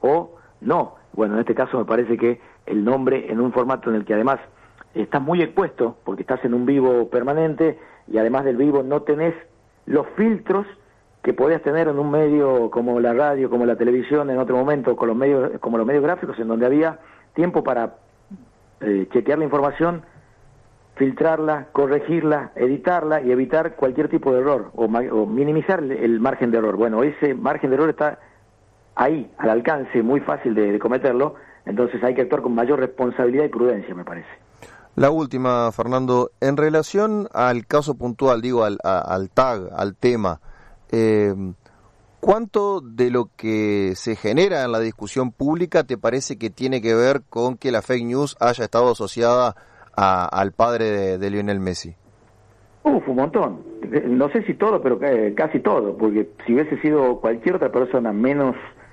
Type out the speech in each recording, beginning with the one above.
o no. Bueno, en este caso me parece que el nombre en un formato en el que además estás muy expuesto, porque estás en un vivo permanente, y además del vivo no tenés los filtros que podías tener en un medio como la radio, como la televisión en otro momento, con los medios, como los medios gráficos, en donde había tiempo para chequear la información, filtrarla, corregirla, editarla y evitar cualquier tipo de error, o minimizar el margen de error. Bueno, ese margen de error está ahí, al alcance, muy fácil de cometerlo, entonces hay que actuar con mayor responsabilidad y prudencia, me parece. La última, Fernando, en relación al caso puntual, digo, al tag, al tema, ¿cuánto de lo que se genera en la discusión pública te parece que tiene que ver con que la fake news haya estado asociada al padre de Lionel Messi? Un montón. No sé si todo, pero casi todo, porque si hubiese sido cualquier otra persona menos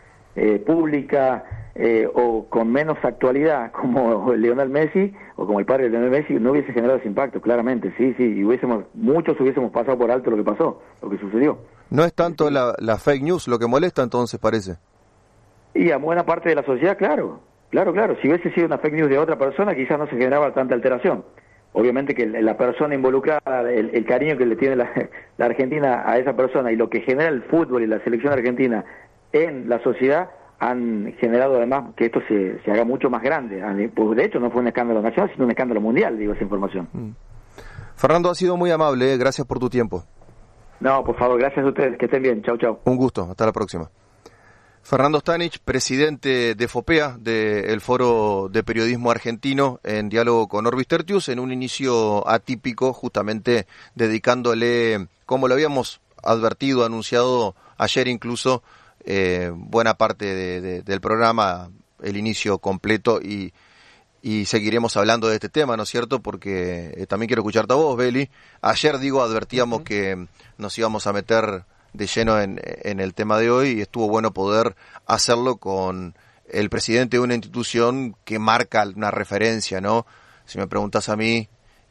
pública o con menos actualidad como Lionel Messi o como el padre de Lionel Messi, no hubiese generado ese impacto, claramente, sí, y muchos hubiésemos pasado por alto lo que pasó, lo que sucedió. No es tanto la fake news lo que molesta, entonces, parece. Y a buena parte de la sociedad, claro. Si hubiese sido una fake news de otra persona, quizás no se generaba tanta alteración. Obviamente que la persona involucrada, el cariño que le tiene la Argentina a esa persona y lo que genera el fútbol y la selección argentina en la sociedad han generado además que esto se haga mucho más grande. Pues de hecho no fue un escándalo nacional, sino un escándalo mundial, digo, esa información. Fernando, ha sido muy amable, gracias por tu tiempo. No, por favor, gracias a ustedes, que estén bien, chau. Un gusto, hasta la próxima. Fernando Stanich, presidente de FOPEA, del Foro de Periodismo Argentino, en diálogo con Orbis Tertius, en un inicio atípico, justamente dedicándole, como lo habíamos advertido, anunciado ayer incluso, buena parte del programa, el inicio completo, y seguiremos hablando de este tema, ¿no es cierto? Porque también quiero escucharte a vos, Beli. Ayer, advertíamos que nos íbamos a meter de lleno en el tema de hoy, y estuvo bueno poder hacerlo con el presidente de una institución que marca una referencia, ¿no? Si me preguntas a mí,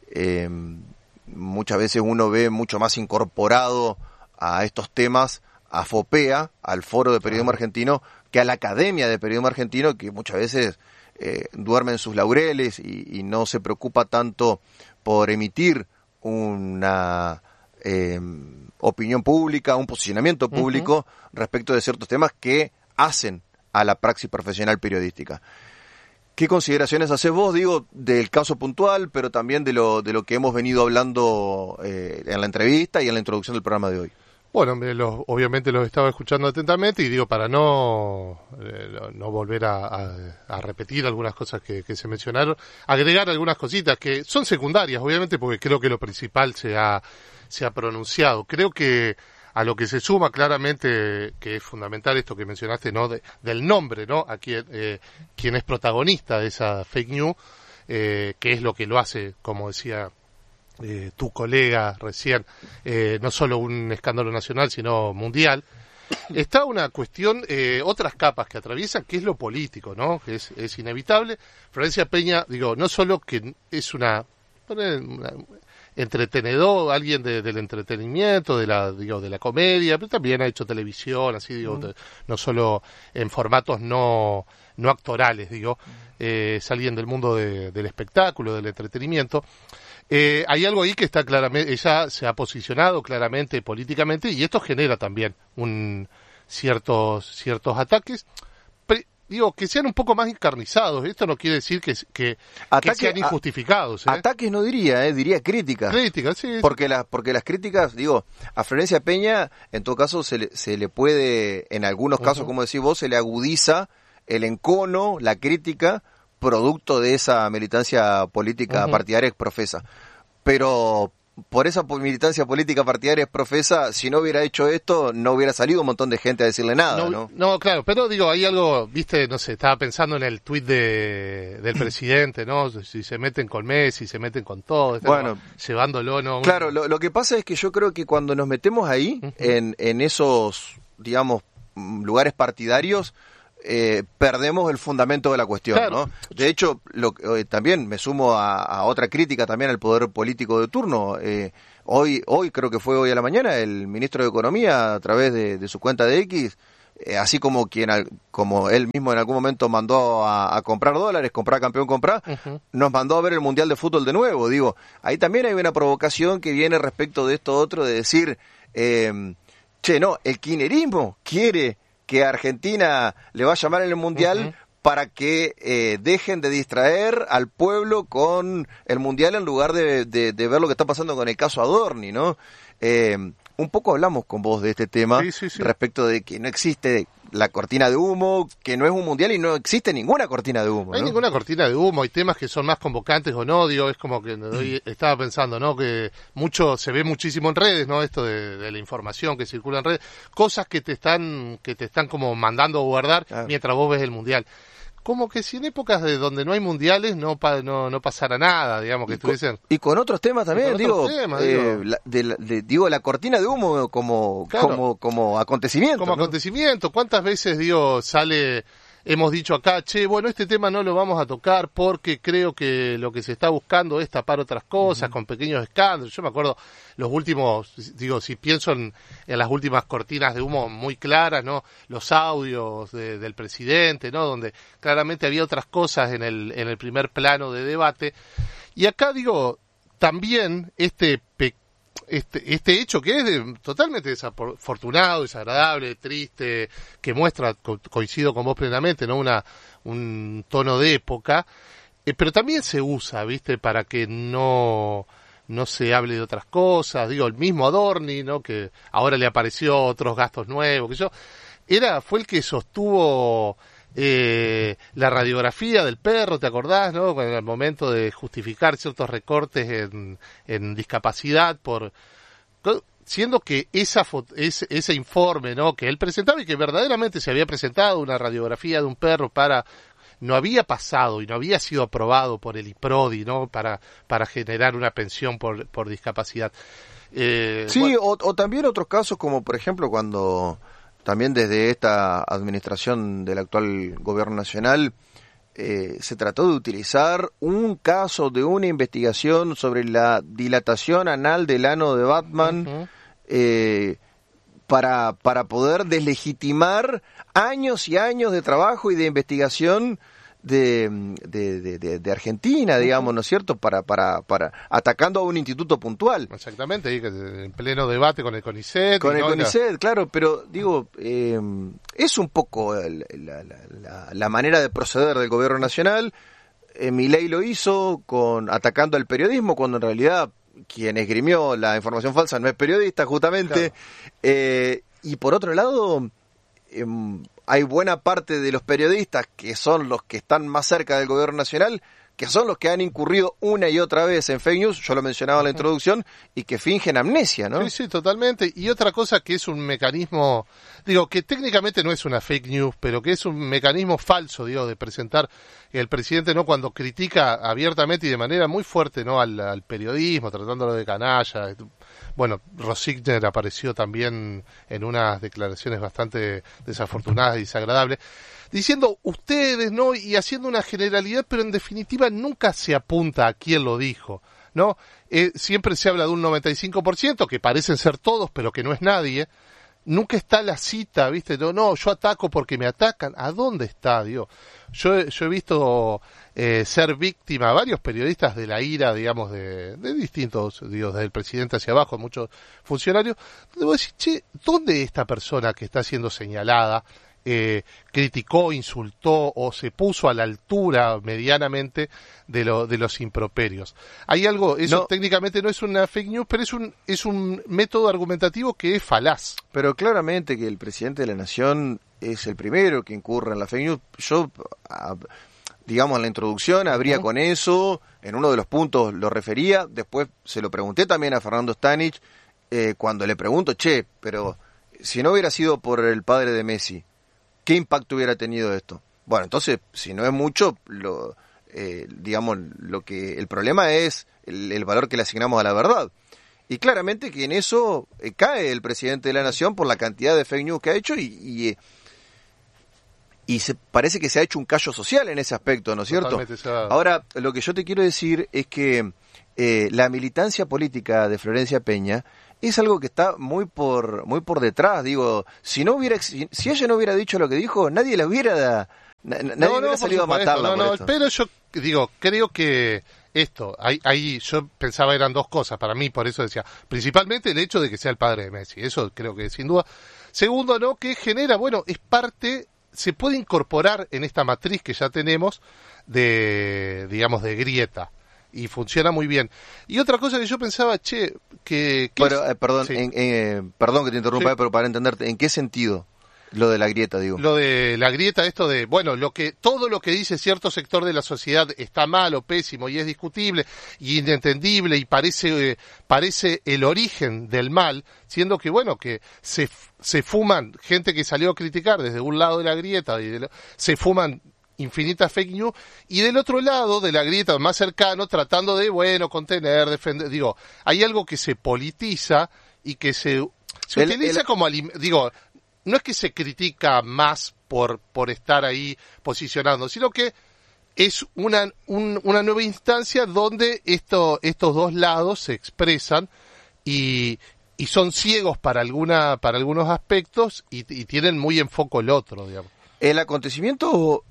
muchas veces uno ve mucho más incorporado a estos temas a FOPEA, al Foro de Periodismo Argentino, que a la Academia de Periodismo Argentino, que muchas veces duerme en sus laureles y no se preocupa tanto por emitir una opinión pública, un posicionamiento público respecto de ciertos temas que hacen a la praxis profesional periodística. ¿Qué consideraciones haces vos, del caso puntual, pero también de lo que hemos venido hablando en la entrevista y en la introducción del programa de hoy? Bueno, obviamente los estaba escuchando atentamente y para no volver a repetir algunas cosas que se mencionaron, agregar algunas cositas que son secundarias, obviamente, porque creo que lo principal se ha pronunciado. Creo que a lo que se suma claramente, que es fundamental esto que mencionaste, ¿no? Del nombre, ¿no? A quien es protagonista de esa fake news, que es lo que lo hace, como decía tu colega recién, no solo un escándalo nacional, sino mundial. Está una cuestión, otras capas que atraviesan, que es lo político, ¿no? Que es inevitable. Florencia Peña, no solo que es una entretenedor, alguien del entretenimiento, de la comedia, pero también ha hecho televisión, así no solo en formatos no actorales, es alguien del mundo del espectáculo, del entretenimiento. Hay algo ahí que está claramente, ella se ha posicionado claramente políticamente, y esto genera también ciertos ataques, que sean un poco más encarnizados. Esto no quiere decir que sean injustificados. Ataques no diría críticas. Críticas, sí. Porque las críticas, a Florencia Peña, en todo caso, se le puede, en algunos casos, como decís vos, se le agudiza el encono, la crítica, producto de esa militancia política partidaria exprofesa. Pero por esa militancia política partidaria exprofesa, si no hubiera hecho esto, no hubiera salido un montón de gente a decirle nada, ¿no? No, claro, pero hay algo, no sé, estaba pensando en el tuit del presidente, ¿no? Si se meten con Messi, se meten con todo, llevándolo, ¿no? Claro, lo que pasa es que yo creo que cuando nos metemos ahí, en esos, lugares partidarios, perdemos el fundamento de la cuestión, claro. ¿no? De hecho, también me sumo a otra crítica también al poder político de turno. Hoy creo que fue hoy a la mañana, el ministro de Economía, a través de su cuenta de X, así como como él mismo en algún momento mandó a comprar dólares, comprar campeón, comprar, nos mandó a ver el Mundial de Fútbol de nuevo. Digo, ahí también hay una provocación que viene respecto de esto otro, de decir, no, el kirchnerismo quiere que a Argentina le vaya mal en el Mundial para que dejen de distraer al pueblo con el Mundial en lugar de ver lo que está pasando con el caso Adorni, ¿no? Un poco hablamos con vos de este tema, sí. Respecto de que no existe la cortina de humo, que no es un mundial y no existe ninguna cortina de humo. No hay ninguna cortina de humo, hay temas que son más convocantes o no, digo, es como que estaba pensando, ¿no? Que se ve muchísimo en redes, ¿no? Esto de la información que circula en redes, cosas que te están como mandando a guardar mientras vos ves el mundial. Como que si en épocas de donde no hay mundiales no pasara nada, digamos, que estuviesen... Y con otros temas también, la cortina de humo como acontecimiento. Como acontecimiento. ¿Cuántas veces, hemos dicho acá, bueno, este tema no lo vamos a tocar porque creo que lo que se está buscando es tapar otras cosas con pequeños escándalos? Yo me acuerdo los últimos, si pienso en las últimas cortinas de humo muy claras, ¿no? Los audios del presidente, ¿no? Donde claramente había otras cosas en el primer plano de debate. Y acá, también este hecho que es totalmente desafortunado, desagradable, triste, que muestra, coincido con vos plenamente, ¿no? Un tono de época, pero también se usa, ¿viste? Para que no se hable de otras cosas, el mismo Adorni, ¿no? Que ahora le apareció otros gastos nuevos, fue el que sostuvo la radiografía del perro, ¿te acordás, no? En el momento de justificar ciertos recortes en discapacidad siendo que ese informe, ¿no? Que él presentaba y que verdaderamente se había presentado una radiografía de un perro no había pasado y no había sido aprobado por el IPRODI, ¿no? Para generar una pensión por discapacidad. O también otros casos como por ejemplo cuando también desde esta administración del actual gobierno nacional se trató de utilizar un caso de una investigación sobre la dilatación anal del ano de Batman para poder deslegitimar años y años de trabajo y de investigación de Argentina, digamos, ¿no es cierto? Para atacando a un instituto puntual. Exactamente, en pleno debate con el CONICET. Con el CONICET, claro, pero es un poco la manera de proceder del gobierno nacional. Milei lo hizo atacando al periodismo, cuando en realidad quien esgrimió la información falsa no es periodista, justamente. Claro. Y por otro lado, hay buena parte de los periodistas que son los que están más cerca del gobierno nacional, que son los que han incurrido una y otra vez en fake news, yo lo mencionaba en la introducción, y que fingen amnesia, ¿no? Sí, totalmente. Y otra cosa que es un mecanismo, que técnicamente no es una fake news, pero que es un mecanismo falso, de presentar el presidente, ¿no? Cuando critica abiertamente y de manera muy fuerte, ¿no? Al periodismo, tratándolo de canalla. Bueno, Rosigner apareció también en unas declaraciones bastante desafortunadas y desagradables, diciendo ustedes, ¿no? Y haciendo una generalidad, pero en definitiva nunca se apunta a quién lo dijo, ¿no? Siempre se habla de un 95%, que parecen ser todos, pero que no es nadie. Nunca está la cita, ¿viste? No, yo ataco porque me atacan. ¿A dónde está, Dios? Yo he visto ser víctima a varios periodistas de la ira, digamos, de distintos, desde el presidente hacia abajo, muchos funcionarios, donde vos decís, ¿dónde esta persona que está siendo señalada criticó, insultó o se puso a la altura medianamente de los improperios? Hay algo, eso técnicamente no es una fake news, pero es un método argumentativo que es falaz. Pero claramente que el presidente de la nación es el primero que incurre en la fake news. Yo, digamos, en la introducción abría con eso, en uno de los puntos lo refería, después se lo pregunté también a Fernando Stanich, cuando le pregunto, pero si no hubiera sido por el padre de Messi, ¿qué impacto hubiera tenido esto? Bueno, entonces, si no es mucho, el problema es el valor que le asignamos a la verdad. Y claramente que en eso cae el presidente de la nación por la cantidad de fake news que ha hecho y parece que se ha hecho un callo social en ese aspecto, ¿no es cierto? Ahora, lo que yo te quiero decir es que la militancia política de Florencia Peña es algo que está muy por detrás. Digo, si ella no hubiera dicho lo que dijo, nadie la hubiera hubiera salido a matarla. Pero yo digo, creo que esto, ahí yo pensaba eran dos cosas para mí, por eso decía, principalmente el hecho de que sea el padre de Messi, eso creo que sin duda. Segundo, ¿no? Que genera, bueno, es parte, se puede incorporar en esta matriz que ya tenemos de, digamos, de grieta. Y funciona muy bien. Y otra cosa que yo pensaba, perdón, sí. Perdón que te interrumpa, Sí. pero para entenderte, ¿en qué sentido lo de la grieta, digo? Lo de la grieta, esto de, bueno, todo lo que dice cierto sector de la sociedad está mal o pésimo y es discutible y inentendible y parece el origen del mal, siendo que, bueno, que se fuman gente que salió a criticar desde un lado de la grieta se fuman infinitas fake news, y del otro lado de la grieta más cercano tratando de, bueno, contener, defender, digo, hay algo que se politiza y que se utiliza como, digo, no es que se critica más por estar ahí posicionando, sino que es una nueva instancia donde estos dos lados se expresan y son ciegos para algunos aspectos y tienen muy en foco el otro, digamos. El acontecimiento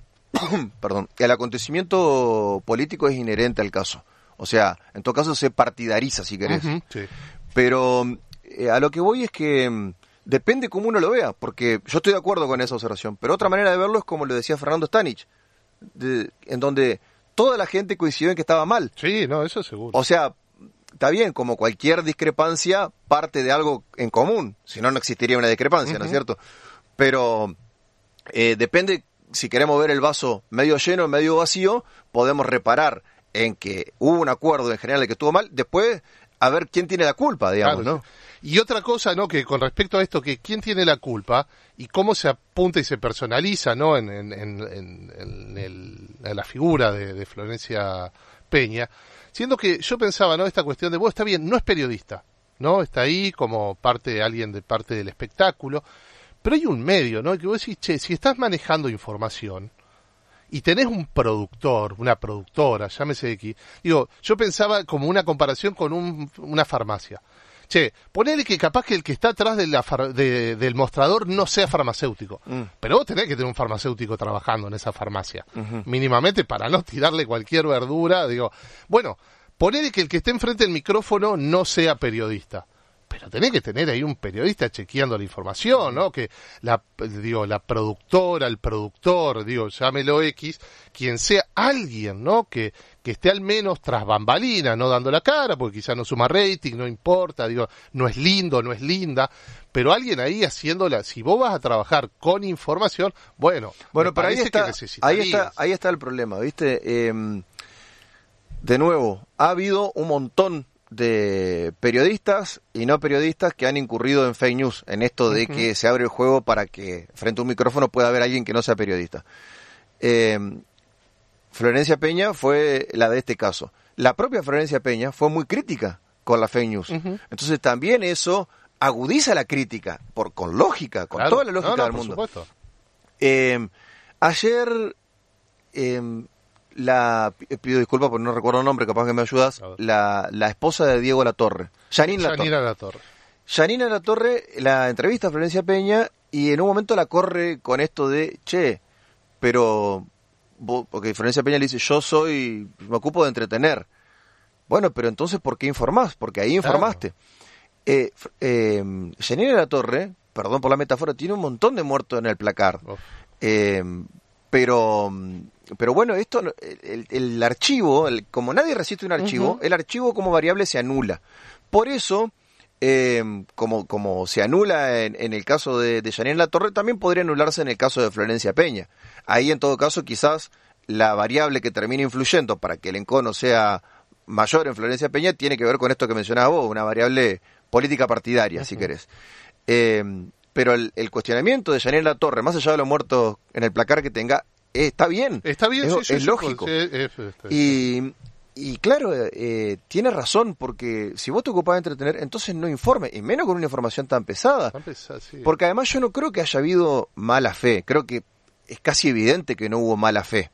el acontecimiento político es inherente al caso. O sea, en todo caso se partidariza, si querés. Uh-huh, sí. Pero a lo que voy es que depende cómo uno lo vea, porque yo estoy de acuerdo con esa observación, pero otra manera de verlo es como lo decía Fernando Stanich, en donde toda la gente coincidió en que estaba mal. Sí, no, eso seguro. O sea, está bien, como cualquier discrepancia parte de algo en común, si no, no existiría una discrepancia, uh-huh. ¿No es cierto? Pero depende. Si queremos ver el vaso medio lleno o medio vacío, podemos reparar en que hubo un acuerdo en general de que estuvo mal, después a ver quién tiene la culpa, digamos, claro, ¿no? Y otra cosa, ¿no? Que con respecto a esto, que quién tiene la culpa y cómo se apunta y se personaliza, ¿no? En la figura de Florencia Peña, siendo que yo pensaba, ¿no? Esta cuestión de, bueno, está bien, no es periodista, ¿no? Está ahí como parte del espectáculo. Pero hay un medio, ¿no? Que vos decís, si estás manejando información y tenés un productor, una productora, llámese X, digo, yo pensaba como una comparación con una farmacia. Ponele que capaz que el que está atrás del mostrador no sea farmacéutico, pero vos tenés que tener un farmacéutico trabajando en esa farmacia, uh-huh. Mínimamente para no tirarle cualquier verdura, digo, bueno, ponele que el que esté enfrente del micrófono no sea periodista. Pero tenés que tener ahí un periodista chequeando la información, ¿no? Que la productora, el productor, llámelo X, quien sea alguien, ¿no? Que esté al menos tras bambalinas, no dando la cara, porque quizá no suma rating, no importa, no es lindo, no es linda, pero alguien ahí haciéndola. Si vos vas a trabajar con información, bueno, pero ahí está el problema, ¿viste? De nuevo, ha habido un montón de periodistas y no periodistas que han incurrido en fake news, en esto de uh-huh. que se abre el juego para que frente a un micrófono pueda haber alguien que no sea periodista. Florencia Peña fue la de este caso. La propia Florencia Peña fue muy crítica con la fake news. Uh-huh. Entonces también eso agudiza la crítica, con lógica, con toda la lógica del mundo. Supuesto. Ayer pido disculpas porque no recuerdo el nombre, capaz que me ayudas, la esposa de Diego Latorre, Janina Latorre, la entrevista a Florencia Peña y en un momento la corre con esto de, pero porque Florencia Peña le dice, me ocupo de entretener. Bueno, pero entonces ¿por qué informás? Porque ahí informaste. Janina Latorre, perdón por la metáfora, tiene un montón de muertos en el placar. Pero bueno, esto el archivo, como nadie resiste un archivo, uh-huh. El archivo como variable se anula. Por eso, como se anula en el caso de Janine Latorre, también podría anularse en el caso de Florencia Peña. Ahí, en todo caso, quizás la variable que termina influyendo para que el encono sea mayor en Florencia Peña tiene que ver con esto que mencionabas vos, una variable política partidaria, uh-huh. si querés. Pero el cuestionamiento de Janine Latorre, más allá de los muertos en el placar que tenga, está bien. Está bien, es lógico. Y claro, tiene razón, porque si vos te ocupás de entretener, entonces no informe, y menos con una información tan pesada. Sí. Porque además yo no creo que haya habido mala fe, creo que es casi evidente que no hubo mala fe.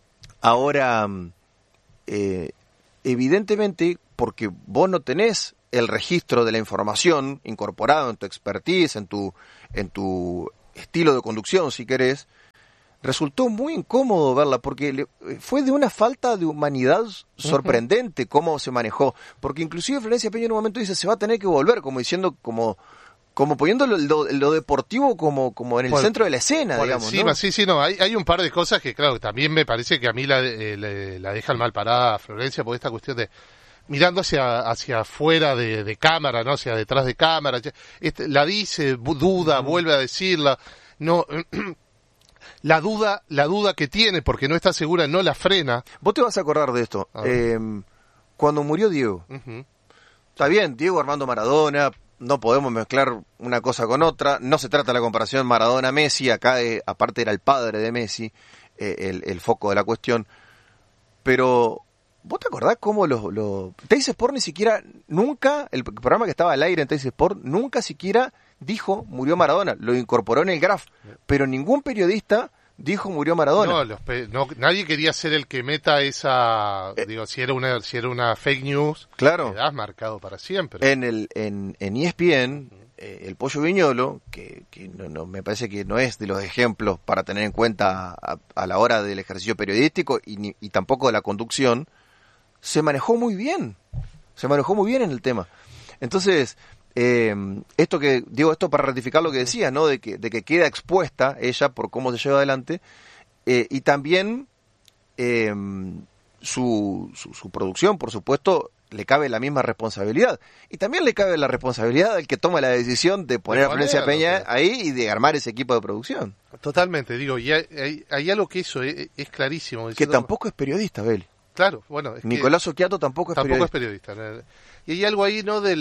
Ahora, evidentemente, porque vos no tenés el registro de la información incorporado en tu expertise, en tu estilo de conducción, si querés, resultó muy incómodo verla, porque fue de una falta de humanidad sorprendente cómo se manejó, porque inclusive Florencia Peña en un momento dice, se va a tener que volver, como diciendo, como poniendo lo deportivo como en el centro de la escena, digamos, encima, ¿no? Sí, no, hay un par de cosas que, claro, también me parece que a mí la dejan mal parada a Florencia, por esta cuestión de mirando hacia afuera de cámara, ¿no? Hacia detrás de cámara, la dice, duda, vuelve a decirla, no... La duda que tiene, porque no está segura, no la frena. Vos te vas a acordar de esto. Cuando murió Diego, está bien, Diego Armando Maradona, no podemos mezclar una cosa con otra, no se trata de la comparación Maradona-Messi, acá aparte era el padre de Messi, el foco de la cuestión, pero ¿vos te acordás cómo Teis Sport ni siquiera, nunca, el programa que estaba al aire en Teis Sport, nunca siquiera dijo murió Maradona, lo incorporó en el graph, pero ningún periodista dijo murió Maradona. No, nadie quería ser el que meta esa, si era una fake news, claro, quedás marcado para siempre. En ESPN, el Pollo Viñolo, que no me parece que no es de los ejemplos para tener en cuenta a la hora del ejercicio periodístico y tampoco de la conducción, se manejó muy bien en el tema. Entonces, esto para ratificar lo que decías, ¿no? De que queda expuesta ella por cómo se lleva adelante, y también su producción, por supuesto, le cabe la misma responsabilidad, y también le cabe la responsabilidad del que toma la decisión de poner a Florencia Peña ahí y de armar ese equipo de producción. Totalmente, digo, y hay algo que eso es clarísimo. Que tampoco es periodista, Beli. Claro, bueno, es Nicolás Occhiato tampoco es periodista. Y hay algo ahí, ¿no?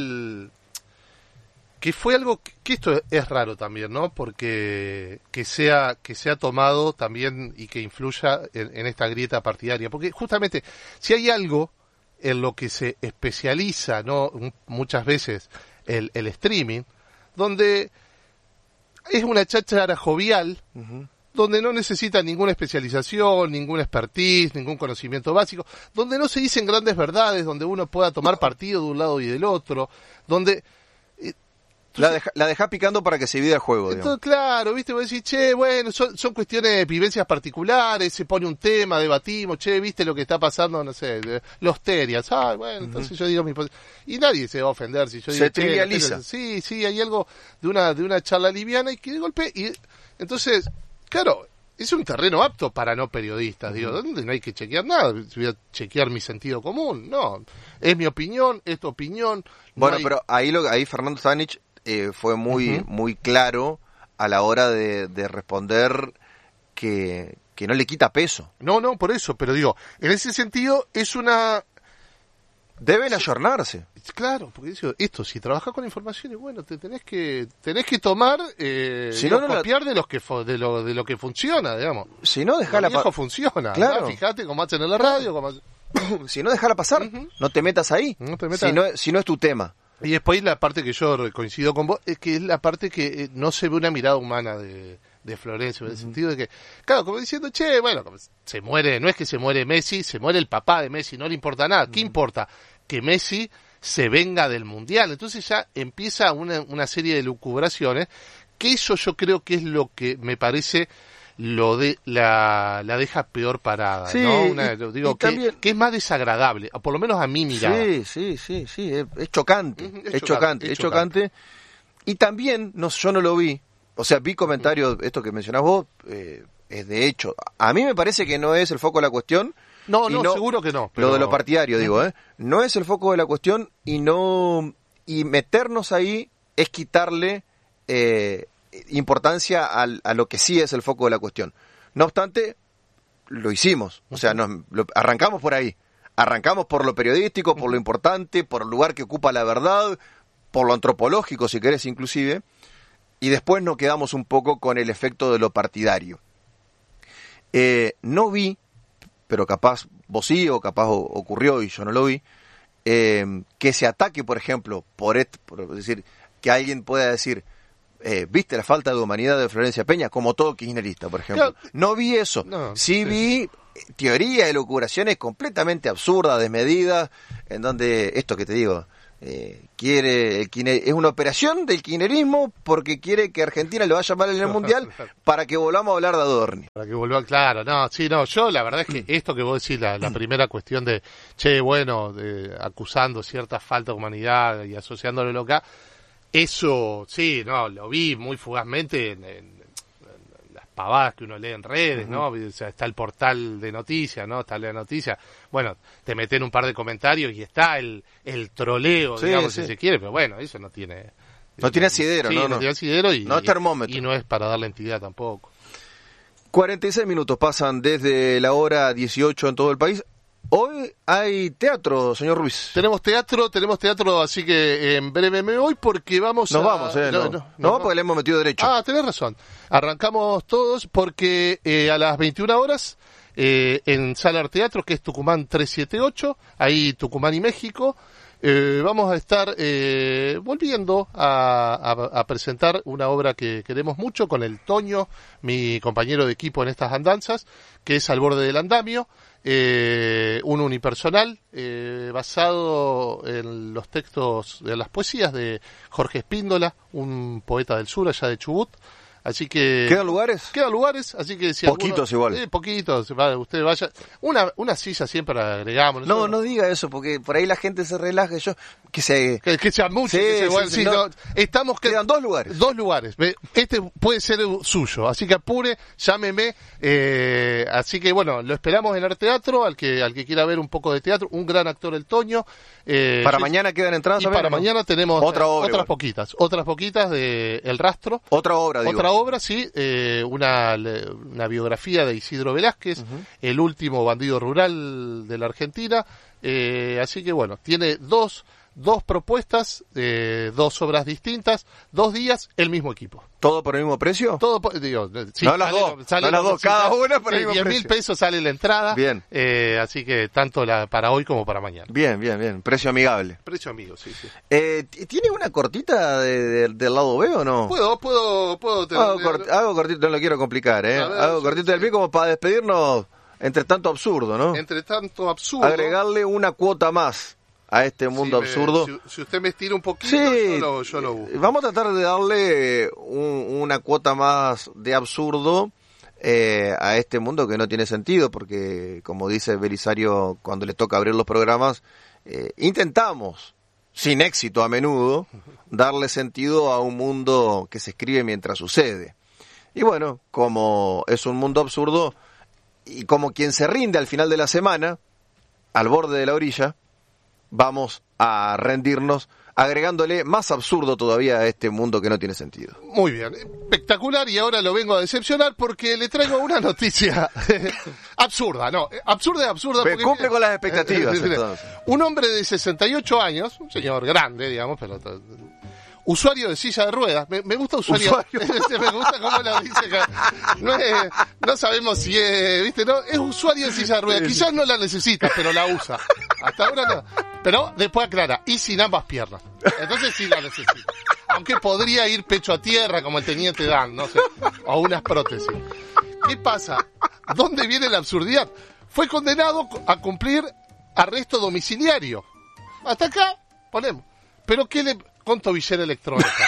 Que fue algo que esto es raro también, ¿no? Porque que sea tomado también y que influya en esta grieta partidaria. Porque justamente, si hay algo en lo que se especializa, ¿no? Muchas veces el streaming, donde es una cháchara jovial, donde no necesita ninguna especialización, ningún expertise, ningún conocimiento básico, donde no se dicen grandes verdades, donde uno pueda tomar partido de un lado y del otro, donde... La deja picando para que se divida el juego. Entonces, claro, viste, vos decís, bueno, son cuestiones de vivencias particulares, se pone un tema, debatimos, viste lo que está pasando, no sé, los terias, bueno, entonces yo digo mi posición. Y nadie se va a ofender si yo digo, se trivializa. Sí, hay algo de una charla liviana y que de golpe, y entonces, claro, es un terreno apto para no periodistas, digo, donde no hay que chequear nada, voy a chequear mi sentido común, no, es mi opinión, es tu opinión. Bueno, pero ahí Fernando Stanich fue muy claro a la hora de responder que no le quita peso. No, por eso, pero digo, en ese sentido es una... Deben ayornarse. Claro, porque digo, si trabajas con informaciones, bueno, tenés que tomar, copiar de lo que funciona, digamos. Si no, dejala pasar. Funciona, claro. Fíjate cómo hacen en la radio, si no, dejala pasar, no te metas ahí, si no es tu tema. Y después la parte que yo coincido con vos, es que es la parte que no se ve una mirada humana de Florencia, en el sentido de que, claro, como diciendo, bueno, se muere, no es que se muere Messi, se muere el papá de Messi, no le importa nada. ¿Qué importa? Que Messi se venga del Mundial. Entonces ya empieza una serie de lucubraciones, que eso yo creo que es lo que me parece la deja peor parada, sí, ¿no? Digo, que es más desagradable, por lo menos a mí mirada. Sí, es chocante, es chocante. Y también, yo no lo vi, o sea, vi comentarios, esto que mencionás vos, es de hecho, a mí me parece que no es el foco de la cuestión. No, seguro que no. Pero... Lo de lo partidario, digo, no es el foco de la cuestión y meternos ahí es quitarle importancia a lo que sí es el foco de la cuestión. No obstante, lo hicimos, o sea, arrancamos por ahí, arrancamos por lo periodístico, por lo importante, por el lugar que ocupa la verdad, por lo antropológico, si querés, inclusive, y después nos quedamos un poco con el efecto de lo partidario. No vi, pero capaz vos sí, o capaz ocurrió y yo no lo vi, que se ataque, por ejemplo, por decir, que alguien pueda decir, ¿viste la falta de humanidad de Florencia Peña? Como todo kirchnerista, por ejemplo. Claro. No vi eso. Sí vi teorías y locuraciones completamente absurdas, desmedidas, en donde, esto que te digo, es una operación del kirchnerismo porque quiere que Argentina le vaya mal en el Mundial para que volvamos a hablar de Adorni. Para que vuelva, claro, yo la verdad es que esto que vos decís, la primera cuestión de, acusando cierta falta de humanidad y asociándolo acá, eso, sí, lo vi muy fugazmente en las pavadas que uno lee en redes, ¿no? O sea, está el portal de noticias, ¿no? Está la noticia. Bueno, te meten un par de comentarios y está el troleo, digamos, si se quiere, pero bueno, eso no tiene... No tiene asidero, sí, no tiene asidero y no es termómetro. Y no es para darle entidad tampoco. 46 minutos pasan desde la hora 18 en todo el país. Hoy hay teatro, señor Ruiz. Tenemos teatro, así que en breve me voy porque vamos Nos vamos, no, porque le hemos metido derecho. Tenés razón. Arrancamos todos porque a las 21 horas en Salar Teatro, que es Tucumán 378, ahí Tucumán y México, vamos a estar volviendo a presentar una obra que queremos mucho con el Toño, mi compañero de equipo en estas andanzas, que es Al borde del andamio. Un unipersonal basado en los textos de las poesías de Jorge Espíndola, un poeta del sur allá de Chubut. Así que ¿Quedan lugares? Quedan lugares, así que si poquitos igual. Poquitos, usted vaya. Una silla siempre agregamos. No diga eso, porque por ahí la gente se relaja. Que sea mucho. Quedan 2 lugares. 2 lugares. Este puede ser suyo, así que apure, llámeme. Así que bueno, lo esperamos en Arte Teatro, al que quiera ver un poco de teatro. Un gran actor, el Toño. Para mañana quedan entradas. Y para mañana tenemos otras poquitas de El Rastro. Otra obra, sí, una biografía de Isidro Velázquez, el último bandido rural de la Argentina, así que bueno, tiene dos propuestas, 2 obras distintas, 2 días, el mismo equipo. ¿Todo por el mismo precio? Sí, no las dos, cada una por el mismo precio. 10.000 pesos sale la entrada. Bien. Así que tanto para hoy como para mañana. Bien. Precio amigable. Precio amigo, sí. ¿Tiene una cortita del lado B o no? Puedo tener... Hago cortito, no lo quiero complicar, Hago cortito del pie como para despedirnos entre tanto absurdo, ¿no? Entre tanto absurdo. Agregarle una cuota más a este mundo absurdo. Si usted me estira un poquito, sí, yo lo busco. Vamos a tratar de darle una cuota más de absurdo a este mundo que no tiene sentido, porque como dice Belisario cuando le toca abrir los programas, intentamos, sin éxito a menudo, darle sentido a un mundo que se escribe mientras sucede. Y bueno, como es un mundo absurdo, y como quien se rinde al final de la semana, al borde de la orilla, vamos a rendirnos agregándole más absurdo todavía a este mundo que no tiene sentido. Muy bien, espectacular, y ahora lo vengo a decepcionar porque le traigo una noticia absurda, absurda. Porque cumple con las expectativas. Un hombre de 68 años, un señor grande, digamos, pero usuario de silla de ruedas. Me gusta usuario. Me gusta cómo lo dice. No sabemos si es, ¿viste? No, es usuario de silla de ruedas. Quizás no la necesita, pero la usa. Hasta ahora no. Pero después aclara, y sin ambas piernas. Entonces sí la necesita. Aunque podría ir pecho a tierra como el teniente Dan, no sé. O unas prótesis. ¿Qué pasa? ¿Dónde viene la absurdidad? Fue condenado a cumplir arresto domiciliario. Hasta acá ponemos. Pero ¿qué le... con tobillera electrónica?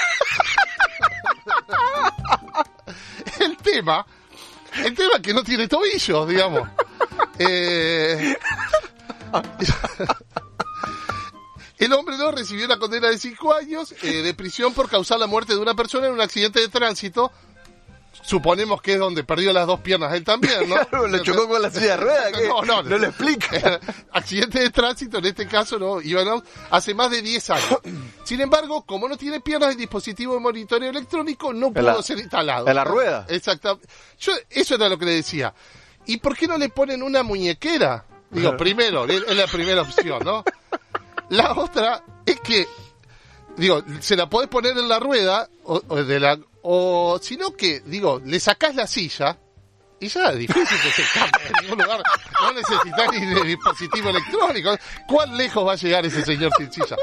El tema que no tiene tobillos, digamos. El hombre no recibió una condena de 5 años de prisión por causar la muerte de una persona en un accidente de tránsito. Suponemos que es donde perdió las 2 piernas él también, ¿no? Claro, lo chocó con la silla de ruedas. No lo explica. Accidente de tránsito, en este caso, ¿no? Hace más de 10 años. Sin embargo, como no tiene piernas, el dispositivo de monitoreo electrónico no pudo ser instalado. ¿En la rueda? Exacto. Eso era lo que le decía. ¿Y por qué no le ponen una muñequera? Digo, primero, es la primera opción, ¿no? La otra es que, se la podés poner en la rueda, o sino que, le sacás la silla y ya es difícil que se escape en ningún lugar. No necesitas ni de dispositivo electrónico. ¿Cuán lejos va a llegar ese señor sin silla?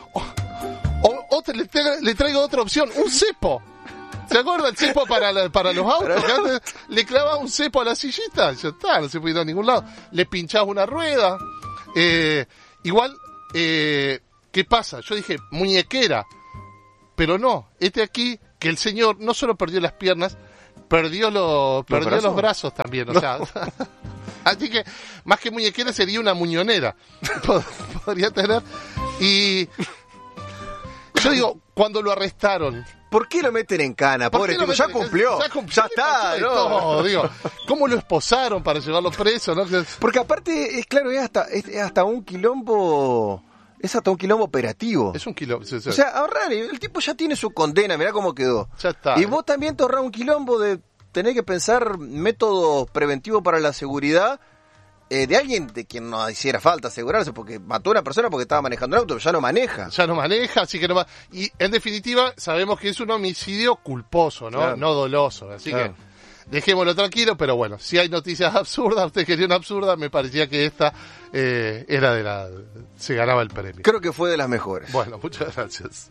Le traigo otra opción, un cepo. ¿Se acuerda el cepo para los autos? Que antes le clavaba un cepo a la sillita, ya está, no se puede ir a ningún lado. Le pinchás una rueda. Igual, ¿qué pasa? Yo dije, muñequera. Pero no, aquí que el señor no solo perdió las piernas, perdió los brazos también, o sea. Así que, más que muñequera, sería una muñonera. Podría tener. Y yo digo, cuando lo arrestaron, ¿por qué lo meten en cana? Pobre tipo, ya cumplió. Ya está, ¿no? Todo, digo, ¿cómo lo esposaron para llevarlo preso? ¿No? Porque aparte, es claro, es hasta un quilombo. Es hasta un quilombo operativo. Es un quilombo. Sí. O sea, ahorrar, el tipo ya tiene su condena, mirá cómo quedó. Ya está. Y vos también te ahorrás un quilombo de tener que pensar métodos preventivos para la seguridad de alguien de quien no hiciera falta asegurarse, porque mató a una persona porque estaba manejando el auto, ya no maneja. Así que no va. Y en definitiva, sabemos que es un homicidio culposo, ¿no? Claro. No doloso. Así Claro. que dejémoslo tranquilo, pero bueno, si hay noticias absurdas, usted quería una absurda, me parecía que esta era se ganaba el premio. Creo que fue de las mejores. Bueno, muchas gracias.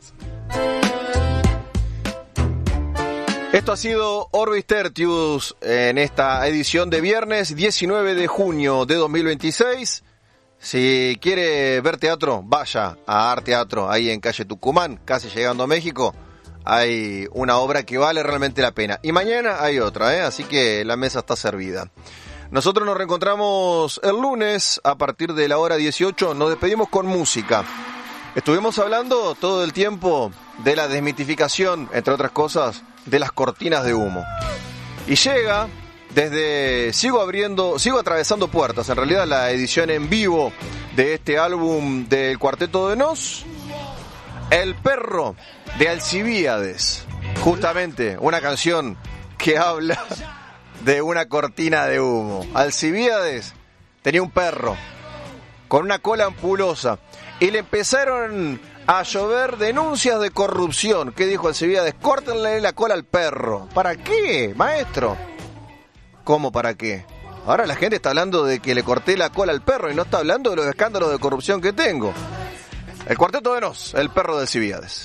Esto ha sido Orbis Tertius en esta edición de viernes 19 de junio de 2026. Si quiere ver teatro, vaya a Art Teatro, ahí en calle Tucumán, casi llegando a México. Hay una obra que vale realmente la pena. Y mañana hay otra, así que la mesa está servida. Nosotros nos reencontramos el lunes a partir de la hora 18. Nos despedimos con música. Estuvimos hablando todo el tiempo de la desmitificación, entre otras cosas, de las cortinas de humo. Y llega sigo atravesando puertas, en realidad la edición en vivo de este álbum del Cuarteto de Nos, El Perro de Alcibíades. Justamente una canción que habla de una cortina de humo. Alcibíades tenía un perro con una cola ampulosa y le empezaron a llover denuncias de corrupción. ¿Qué dijo Alcibíades? Córtenle la cola al perro. ¿Para qué, maestro? ¿Cómo para qué? Ahora la gente está hablando de que le corté la cola al perro y no está hablando de los escándalos de corrupción que tengo. El Cuarteto de Nos, El Perro de Alcibíades.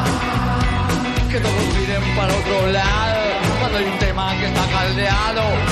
Que todos miren para otro lado cuando hay un tema que está caldeado.